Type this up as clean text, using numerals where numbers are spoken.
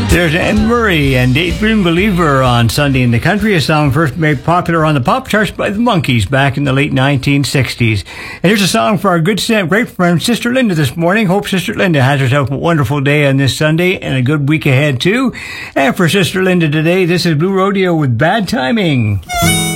There's Anne Murray and Daydream Believer on Sunday in the Country, a song first made popular on the pop charts by the Monkees back in the late 1960s. And here's a song for our great friend Sister Linda this morning. Hope Sister Linda has herself a wonderful day on this Sunday and a good week ahead too. And for Sister Linda today, this is Blue Rodeo with Bad Timing.